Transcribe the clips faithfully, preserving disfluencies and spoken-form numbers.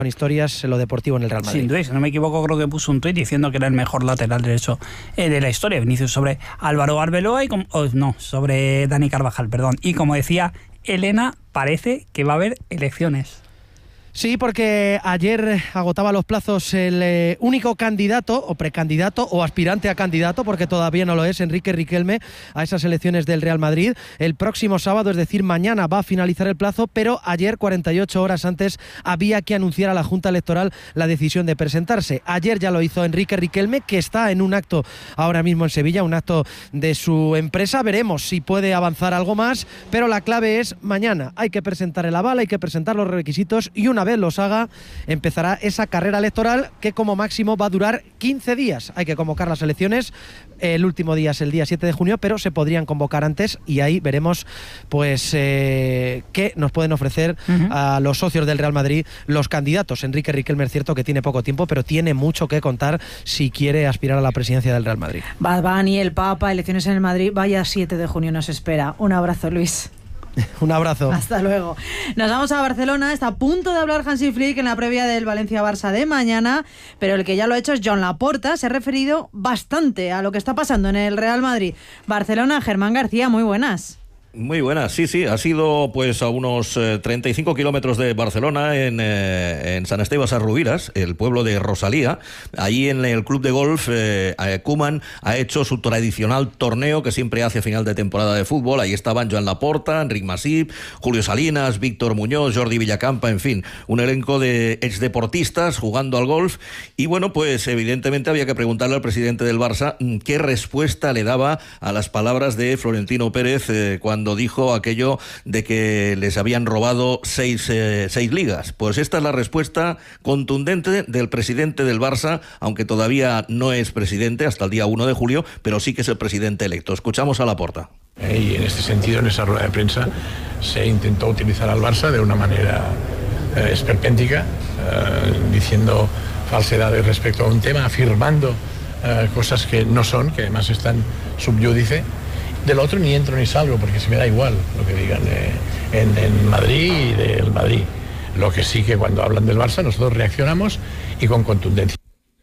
con historias en lo deportivo en el Real Madrid. Sin duda, si no me equivoco, creo que puso un tuit diciendo que era el mejor lateral derecho eh, de la historia. Vinicius sobre Álvaro Arbeloa y como, oh, no, sobre Dani Carvajal, perdón. Y como decía Elena, parece que va a haber elecciones. Sí, porque ayer agotaba los plazos el eh, único candidato o precandidato o aspirante a candidato, porque todavía no lo es, Enrique Riquelme, a esas elecciones del Real Madrid. El próximo sábado, es decir, mañana, va a finalizar el plazo, pero ayer, cuarenta y ocho horas antes, había que anunciar a la Junta Electoral la decisión de presentarse. Ayer ya lo hizo Enrique Riquelme, que está en un acto ahora mismo en Sevilla, un acto de su empresa. Veremos si puede avanzar algo más, pero la clave es mañana. Hay que presentar el aval, hay que presentar los requisitos y una Una vez los haga, empezará esa carrera electoral que como máximo va a durar quince días. Hay que convocar las elecciones, el último día es el día siete de junio, pero se podrían convocar antes y ahí veremos pues eh, qué nos pueden ofrecer uh-huh. a los socios del Real Madrid los candidatos. Enrique Riquelme es cierto que tiene poco tiempo, pero tiene mucho que contar si quiere aspirar a la presidencia del Real Madrid. Bad Bunny, el Papa, elecciones en el Madrid, vaya siete de junio nos espera. Un abrazo, Luis. Un abrazo. Hasta luego. Nos vamos a Barcelona. Está a punto de hablar Hansi Flick en la previa del Valencia-Barça de mañana, pero el que ya lo ha hecho es Joan Laporta. Se ha referido bastante a lo que está pasando en el Real Madrid. Barcelona, Germán García, muy buenas. Muy buenas, sí, sí, ha sido pues a unos eh, treinta y cinco kilómetros de Barcelona, en, eh, en Sant Esteve Sesrovires, el pueblo de Rosalía. Allí en el club de golf, eh, Koeman ha hecho su tradicional torneo que siempre hace a final de temporada de fútbol. Ahí estaban Joan Laporta, Enric Masip, Julio Salinas, Víctor Muñoz, Jordi Villacampa, en fin, un elenco de exdeportistas jugando al golf. Y bueno, pues evidentemente había que preguntarle al presidente del Barça qué respuesta le daba a las palabras de Florentino Pérez eh, cuando cuando dijo aquello de que les habían robado seis, eh, seis ligas. Pues esta es la respuesta contundente del presidente del Barça, aunque todavía no es presidente hasta el día uno de julio, pero sí que es el presidente electo. Escuchamos a Laporta. Y en este sentido, en esa rueda de prensa, se intentó utilizar al Barça de una manera eh, esperpéntica, eh, diciendo falsedades respecto a un tema, afirmando eh, cosas que no son, que además están subyúdice. Del otro ni entro ni salgo, porque se me da igual lo que digan eh, en, en Madrid y del Madrid. Lo que sí que cuando hablan del Barça nosotros reaccionamos y con contundencia.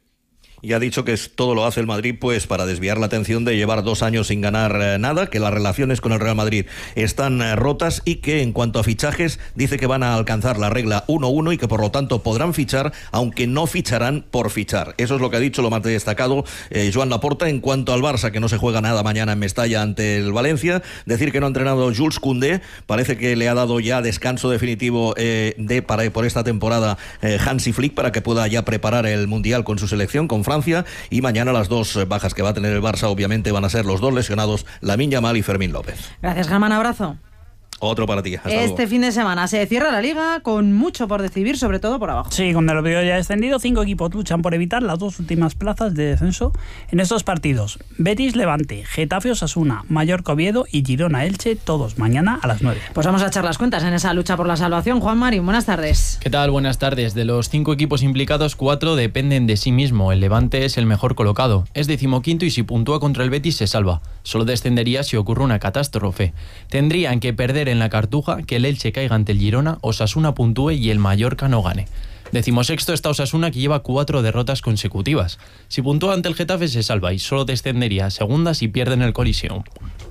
Y ha dicho que todo lo hace el Madrid pues para desviar la atención de llevar dos años sin ganar eh, nada, que las relaciones con el Real Madrid están eh, rotas y que en cuanto a fichajes dice que van a alcanzar la regla uno uno y que por lo tanto podrán fichar, aunque no ficharán por fichar. Eso es lo que ha dicho, lo más destacado eh, Joan Laporta. En cuanto al Barça, que no se juega nada mañana en Mestalla ante el Valencia, decir que no ha entrenado Jules Koundé, parece que le ha dado ya descanso definitivo eh, de para por esta temporada eh, Hansi Flick para que pueda ya preparar el Mundial con su selección, con Francia, y mañana las dos bajas que va a tener el Barça obviamente van a ser los dos lesionados, Lamine Yamal y Fermín López. Gracias, Germán, abrazo. Otro para ti. Hasta este luego. fin de semana se cierra la Liga con mucho por decidir, sobre todo por abajo. Sí, con el Oviedo ya descendido, cinco equipos luchan por evitar las dos últimas plazas de descenso en estos partidos. Betis Levante, Getafe Osasuna, Mallorca Oviedo y Girona Elche, todos mañana a las nueve. Pues vamos a echar las cuentas en esa lucha por la salvación. Juan Marín, buenas tardes. ¿Qué tal? Buenas tardes. De los cinco equipos implicados, cuatro dependen de sí mismo. El Levante es el mejor colocado. Es decimoquinto y si puntúa contra el Betis se salva. Solo descendería si ocurre una catástrofe. Tendrían que perder en la Cartuja, que el Elche caiga ante el Girona, Osasuna puntúe y el Mallorca no gane. Decimosexto está Osasuna, que lleva cuatro derrotas consecutivas. Si puntúa ante el Getafe se salva y solo descendería a segunda si pierden el Coliseum.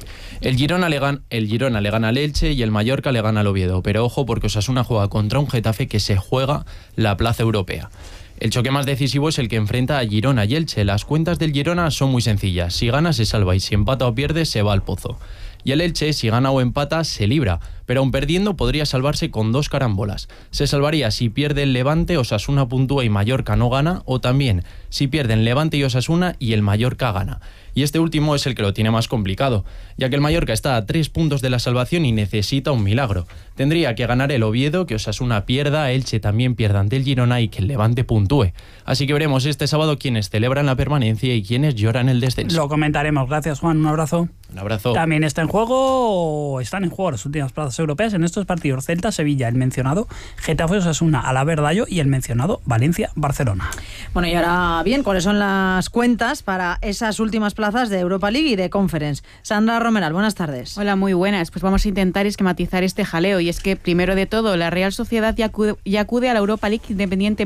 El Girona, le gana, el Girona le gana al Elche y el Mallorca le gana al Oviedo, pero ojo porque Osasuna juega contra un Getafe que se juega la plaza europea. El choque más decisivo es el que enfrenta a Girona y Elche. Las cuentas del Girona son muy sencillas. Si gana se salva y si empata o pierde se va al pozo. Y el Elche, si gana o empata, se libra, pero aun perdiendo podría salvarse con dos carambolas. Se salvaría si pierde el Levante, Osasuna puntúa y Mallorca no gana, o también si pierden Levante y Osasuna y el Mallorca gana. Y este último es el que lo tiene más complicado, ya que el Mallorca está a tres puntos de la salvación y necesita un milagro. Tendría que ganar el Oviedo, que Osasuna pierda, Elche también pierda ante el Girona y que el Levante puntúe. Así que veremos este sábado quiénes celebran la permanencia y quiénes lloran el descenso. Lo comentaremos. Gracias, Juan. Un abrazo. Un abrazo. También está en juego, están en juego las últimas plazas europeas en estos partidos: Celta, Sevilla, el mencionado Getafe Osasuna, Alavés Rayo y el mencionado Valencia Barcelona. Bueno, y ahora bien, ¿cuáles son las cuentas para esas últimas plazas de Europa League y de Conference? Sandra Romeral, buenas tardes. Hola, muy buenas. Pues vamos a intentar esquematizar este jaleo, y es que primero de todo la Real Sociedad ya acude, ya acude a la Europa League independientemente